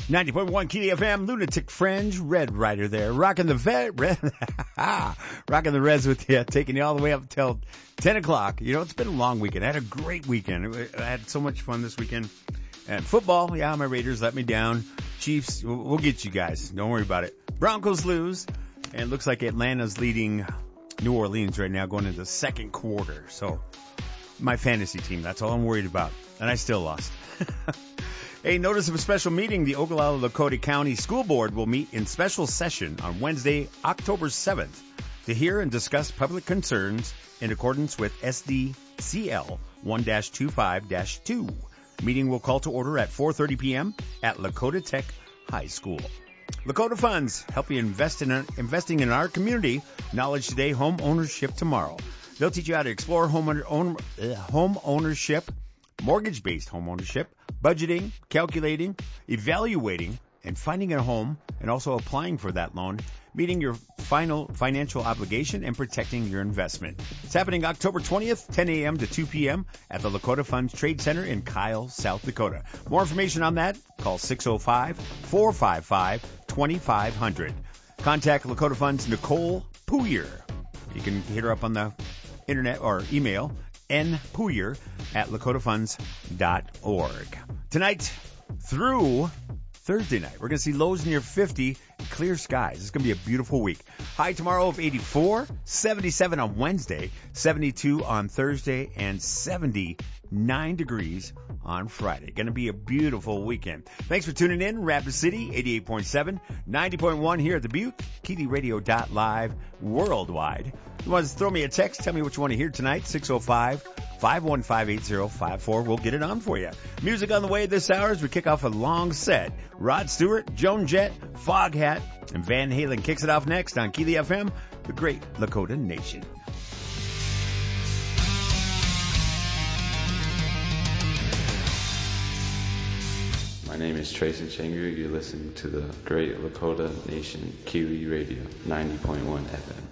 90.1 Keely FM, Lunatic Fringe, Red Rider there, rocking the rocking the Reds with you, taking you all the way up until 10 o'clock. You know, it's been a long weekend. I had a great weekend. I had so much fun this weekend. And football, yeah, my Raiders let me down. Chiefs, we'll get you guys. Don't worry about it. Broncos lose, and it looks like Atlanta's leading New Orleans right now going into the second quarter. So, my fantasy team, that's all I'm worried about. And I still lost. A notice of a special meeting. The Ogallala Lakota County School Board will meet in special session on Wednesday, October 7th to hear and discuss public concerns in accordance with SDCL 1-25-2. Meeting will call to order at 4:30 p.m. at Lakota Tech High School. Lakota Funds, help you investing in our community. Knowledge today, home ownership tomorrow. They'll teach you how to explore home ownership, mortgage-based home ownership, budgeting, calculating, evaluating, and finding a home, and also applying for that loan, meeting your final financial obligation, and protecting your investment. It's happening October 20th, 10 a.m. to 2 p.m. at the Lakota Funds Trade Center in Kyle, South Dakota. More information on that, call 605-455-2500. Contact Lakota Funds Nicole Puyer. You can hit her up on the internet or email npuyer@lakotafunds.org. Tonight through Thursday night, we're going to see lows near 50, clear skies. It's going to be a beautiful week. High tomorrow of 84, 77 on Wednesday, 72 on Thursday, and 79 degrees on Friday. Going to be a beautiful weekend. Thanks for tuning in. Rapid City, 88.7, 90.1 here at the Butte, KeelyRadio.live worldwide. You want to throw me a text? Tell me what you want to hear tonight. 605-515-8054. We'll get it on for you. Music on the way this hour as we kick off a long set. Rod Stewart, Joan Jett, Foghat, and Van Halen kicks it off next on Keely FM, the great Lakota Nation. My name is Tracy Chengu. You're listening to the great Lakota Nation, Keely Radio, 90.1 FM.